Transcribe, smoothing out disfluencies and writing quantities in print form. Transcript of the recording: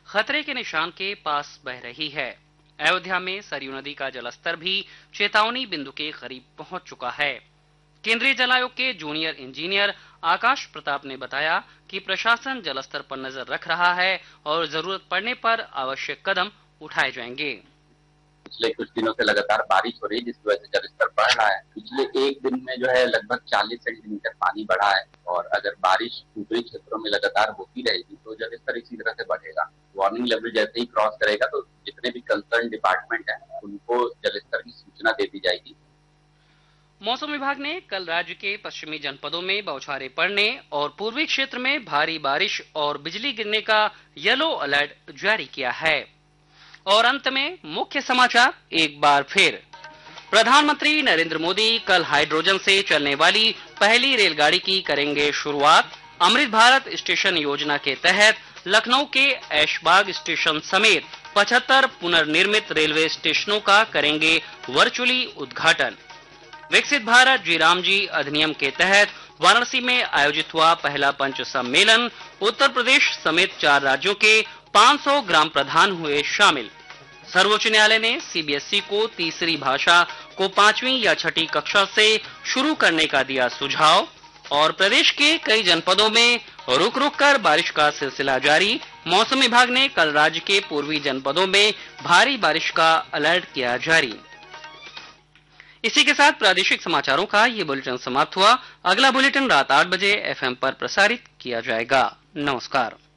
खतरे के निशान के पास बह रही है। अयोध्या में सरयू नदी का जलस्तर भी चेतावनी बिंदु के करीब पहुंच चुका है। केंद्रीय जल आयोग के जूनियर इंजीनियर आकाश प्रताप ने बताया कि प्रशासन जलस्तर पर नजर रख रहा है और जरूरत पड़ने पर आवश्यक कदम उठाए जाएंगे। पिछले कुछ दिनों से लगातार बारिश हो रही है, जिसकी वजह से जलस्तर बढ़ रहा है। पिछले एक दिन में जो है लगभग 40 सेंटीमीटर पानी बढ़ा है और अगर बारिश ऊपरी क्षेत्रों में लगातार होती रहेगी तो जलस्तर इसी तरह से बढ़ेगा। वार्निंग लेवल जैसे ही क्रॉस करेगा तो जितने भी कंसर्न डिपार्टमेंट है उनको जलस्तर की सूचना दे दी जाएगी। मौसम विभाग ने कल राज्य के पश्चिमी जनपदों में बौछारें पड़ने और पूर्वी क्षेत्र में भारी बारिश और बिजली गिरने का येलो अलर्ट जारी किया है। और अंत में मुख्य समाचार एक बार फिर। प्रधानमंत्री नरेंद्र मोदी कल हाइड्रोजन से चलने वाली पहली रेलगाड़ी की करेंगे शुरुआत। अमृत भारत स्टेशन योजना के तहत लखनऊ के ऐशबाग स्टेशन समेत 75 पुनर्निर्मित रेलवे स्टेशनों का करेंगे वर्चुअली उद्घाटन। विकसित भारत जी राम जी अधिनियम के तहत वाराणसी में आयोजित हुआ पहला पंच सम्मेलन। उत्तर प्रदेश समेत 4 राज्यों के 500 ग्राम प्रधान हुए शामिल। सर्वोच्च न्यायालय ने सीबीएसई को तीसरी भाषा को 5वीं या 6ठी कक्षा से शुरू करने का दिया सुझाव। और प्रदेश के कई जनपदों में रुक रुक कर बारिश का सिलसिला जारी। मौसम विभाग ने कल राज्य के पूर्वी जनपदों में भारी बारिश का अलर्ट किया जारी। इसी के साथ प्रादेशिक समाचारों का ये बुलेटिन समाप्त हुआ। अगला बुलेटिन रात 8 बजे एफएम पर प्रसारित किया जाएगा। नमस्कार।